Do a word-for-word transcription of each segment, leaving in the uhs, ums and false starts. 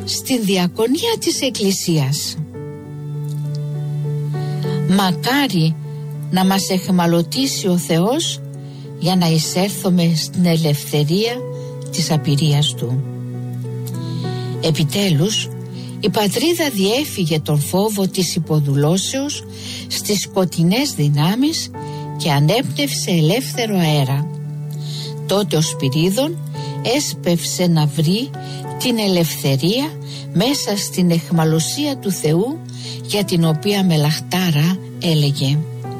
στην διακονία της Εκκλησίας. Μακάρι να μας εχμαλωτίσει ο Θεός για να εισέρθουμε στην ελευθερία της απειρίας Του. Επιτέλους, η πατρίδα διέφυγε τον φόβο της υποδουλώσεως στις σκοτεινές δυνάμεις και ανέπνευσε ελεύθερο αέρα. Τότε ο Σπυρίδων έσπευσε να βρει την ελευθερία μέσα στην αιχμαλωσία του Θεού, για την οποία με λαχτάρα έλεγε: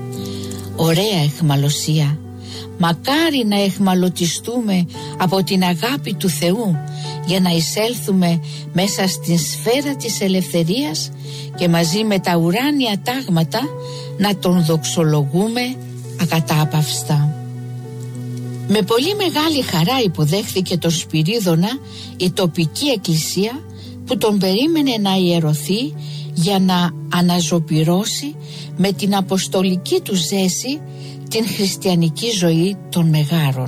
«Ωραία αιχμαλωσία, μακάρι να αιχμαλωτιστούμε από την αγάπη του Θεού για να εισέλθουμε μέσα στην σφαίρα της ελευθερίας και μαζί με τα ουράνια τάγματα να τον δοξολογούμε ακατάπαυστα». Με πολύ μεγάλη χαρά υποδέχθηκε τον Σπυρίδωνα η τοπική εκκλησία που τον περίμενε να ιερωθεί για να αναζωπυρώσει με την αποστολική του ζέση την χριστιανική ζωή των μεγάρων.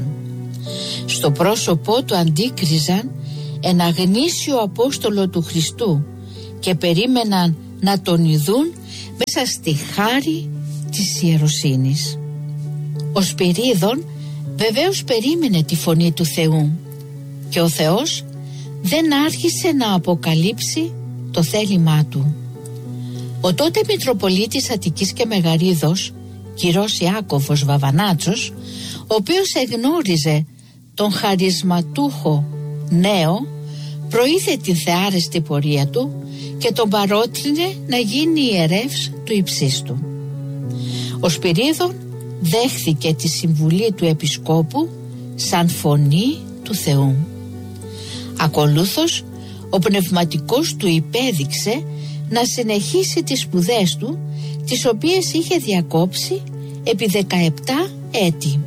Στο πρόσωπό του αντίκριζαν ένα γνήσιο Απόστολο του Χριστού και περίμεναν να τον ειδούν μέσα στη χάρη της ιεροσύνης. Ο Σπυρίδων βεβαίως περίμενε τη φωνή του Θεού και ο Θεός δεν άρχισε να αποκαλύψει το θέλημά του. Ο τότε Μητροπολίτης Αττικής και Μεγαρίδος, κυρός Ιάκωβος Βαβανάτσος, ο οποίος εγνώριζε τον χαρισματούχο νέο, προείδε την θεάρεστη πορεία του και τον παρότρινε να γίνει ιερεύς του υψίστου. Ο Σπυρίδων δέχθηκε τη συμβουλή του Επισκόπου σαν φωνή του Θεού. Ακολούθως ο πνευματικός του υπέδειξε να συνεχίσει τις σπουδές του, τις οποίες είχε διακόψει επί δεκαεπτά έτη.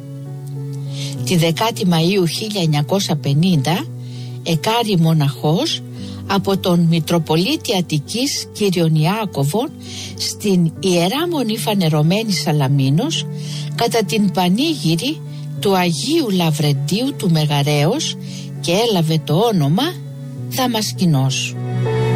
Τη δεκάτη Μαΐου χίλια εννιακόσια πενήντα εκάρη μοναχός από τον Μητροπολίτη Αττικής κύριον Ιάκωβον στην Ιερά Μονή Φανερωμένη Σαλαμίνος κατά την πανήγυρη του Αγίου Λαβρεντίου του Μεγαρέως και έλαβε το όνομα Δαμασκηνός.